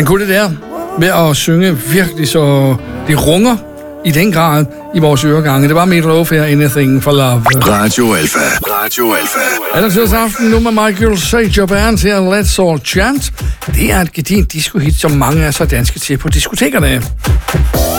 Han kunne det der med at synge virkelig så det runger i den grad i vores øregange. Det var Meatloaf her, Anything for Love. Radio Alpha. Radio Alpha. Ellers aften nu med Michael Sager Bands her, Let's All Chant. Det er et gedint disco-hit, som mange er så danske til på diskotekerne.